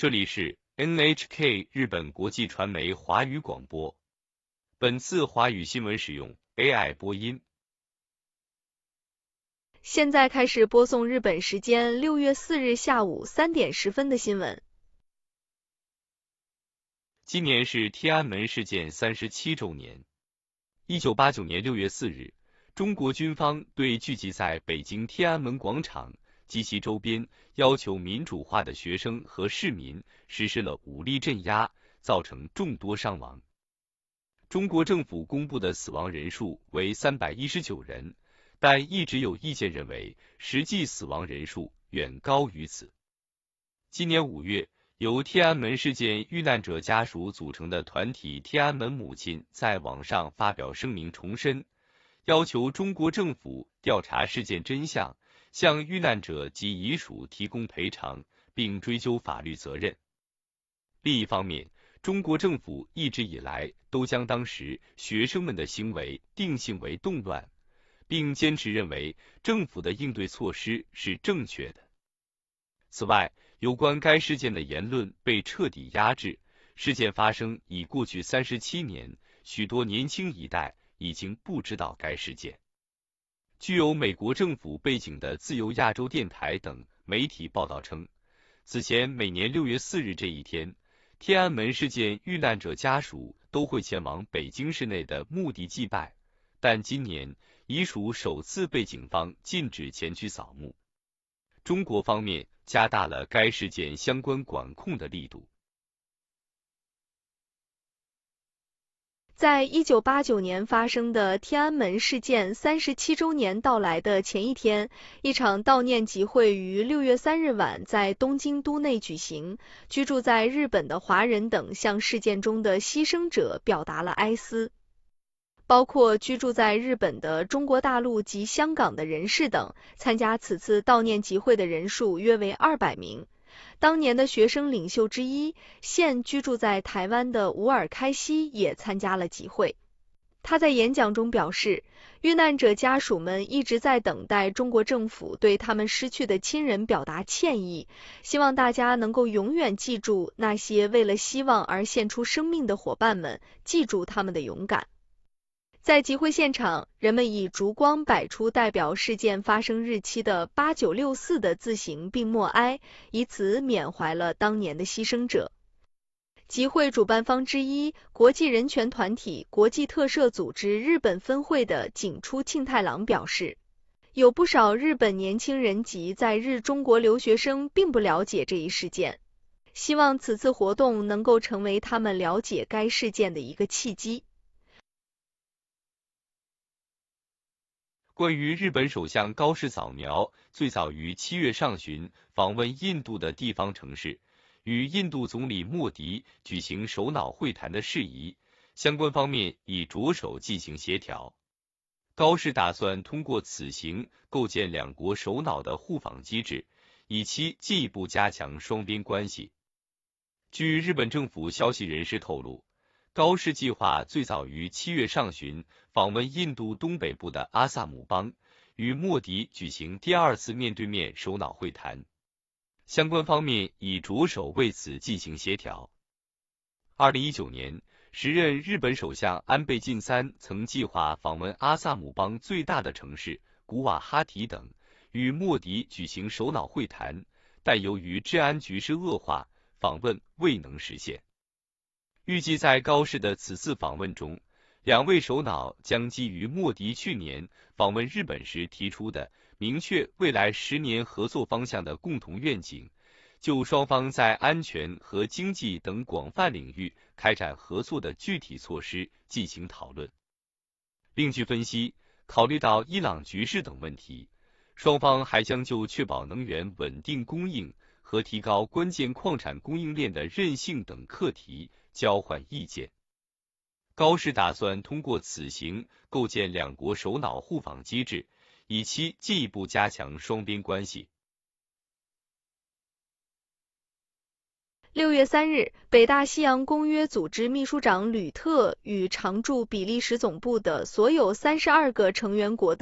这里是 NHK 日本国际传媒华语广播。本次华语新闻使用 AI 播音。 现在开始播送日本时间6月4日下午3点10分的新闻。 今年是天安门事件37周年。1989年6月4日，中国军方对聚集在北京天安门广场及其周边要求民主化的学生和市民实施了武力镇压，造成众多伤亡。中国政府公布的死亡人数为319人，但一直有意见认为实际死亡人数远高于此。今年5月，由天安门事件遇难者家属组成的团体天安门母亲在网上发表声明，重申要求中国政府调查事件真相，向遇难者及遗属提供赔偿，并追究法律责任。另一方面，中国政府一直以来都将当时学生们的行为定性为动乱，并坚持认为政府的应对措施是正确的。此外，有关该事件的言论被彻底压制。事件发生已过去37年，许多年轻一代已经不知道该事件。具有美国政府背景的自由亚洲电台等媒体报道称，此前每年6月4日这一天，天安门事件遇难者家属都会前往北京市内的墓地祭拜，但今年遗属首次被警方禁止前去扫墓。中国方面加大了该事件相关管控的力度。 在1989年发生的天安门事件37周年到来的前一天，一场悼念集会于6月3日晚在东京都内举行。居住在日本的华人等向事件中的牺牲者表达了哀思，包括居住在日本的中国大陆及香港的人士等。参加此次悼念集会的人数约为200名。当年的学生领袖之一，现居住在台湾的吴尔开西也参加了集会。他在演讲中表示，遇难者家属们一直在等待中国政府对他们失去的亲人表达歉意，希望大家能够永远记住那些为了希望而献出生命的伙伴们，记住他们的勇敢。在集会现场，人们以烛光摆出代表事件发生日期的8964的字形并默哀，以此缅怀了当年的牺牲者。集会主办方之一，国际人权团体国际特赦组织日本分会的井出庆太郎表示，有不少日本年轻人及在日中国留学生并不了解这一事件，希望此次活动能够成为他们了解该事件的一个契机。 关于日本首相高市早苗最早于7月上旬访问印度的地方城市，与印度总理莫迪举行首脑会谈的事宜，相关方面已着手进行协调。高市打算通过此行构建两国首脑的互访机制，以期进一步加强双边关系。据日本政府消息人士透露，高市计划最早于7月上旬访问印度东北部的阿萨姆邦，与莫迪举行第二次面对面首脑会谈。相关方面已着手为此进行协调。2019年，时任日本首相安倍晋三曾计划访问阿萨姆邦最大的城市古瓦哈提等，与莫迪举行首脑会谈，但由于治安局势恶化，访问未能实现。预计在高市的此次访问中，两位首脑将基于莫迪去年访问日本时提出的明确未来10年合作方向的共同愿景，就双方在安全和经济等广泛领域开展合作的具体措施进行讨论。另据分析，考虑到伊朗局势等问题，双方还将就确保能源稳定供应和提高关键矿产供应链的韧性等课题交换意见。高市打算通过此行构建两国首脑互访机制，以期进一步加强双边关系。 6月3日，北大西洋公约组织秘书长吕特与常驻比利时总部的所有32个成员国的